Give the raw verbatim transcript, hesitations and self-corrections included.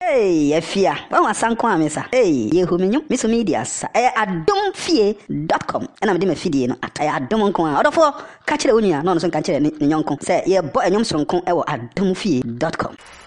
Hey, Efia, when was Sanko Amesa? Hey, Yehuminum, Miss Medias, I don't fear dot com, and I'm doing a video at I don't come out of four catch the unia, nonsense catch the young con, say, yeah, boy, and young son con, I don't fear dot com.